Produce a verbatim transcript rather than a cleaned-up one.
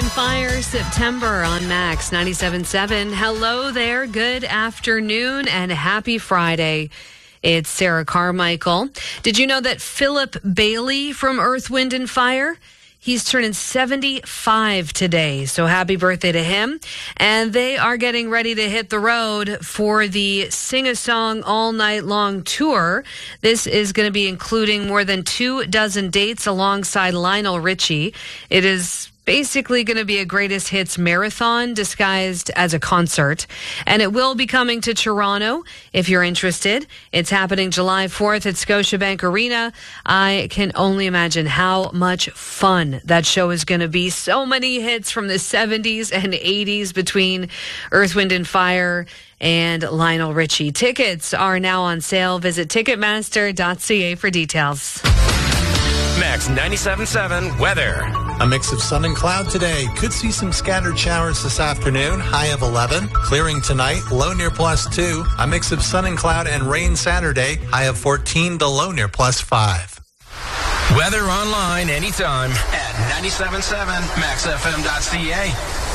Fire, September on Max ninety-seven point seven. Hello there. Good afternoon and happy Friday. It's Sarah Carmichael. Did you know that Philip Bailey from Earth, Wind and Fire? He's turning seventy-five today, so happy birthday to him. And they are getting ready to hit the road for the Sing a Song All Night Long tour. This is going to be including more than two dozen dates alongside Lionel Richie. It is basically going to be a greatest hits marathon disguised as a concert. And it will be coming to Toronto if you're interested. It's happening July fourth at Scotiabank Arena. I can only imagine how much fun that show is going to be. So many hits from the seventies and eighties between Earth, Wind and Fire and Lionel Richie. Tickets are now on sale. Visit ticketmaster dot c a for details. Max ninety-seven point seven weather. A mix of sun and cloud today. Could see some scattered showers this afternoon. High of eleven. Clearing tonight. Low near plus two. A mix of sun and cloud and rain Saturday. High of fourteen to low near plus five. Weather online anytime at ninety-seven point seven max f m dot c a.